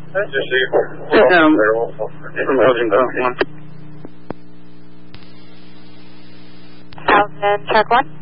Just see if they're also promoting Alvin, check 1.